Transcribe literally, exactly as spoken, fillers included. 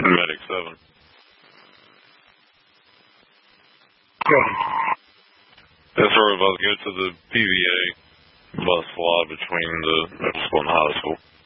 Medic seven. Yeah. Yes, sir, we're about to go to the P V A bus fly between the middle school and high school.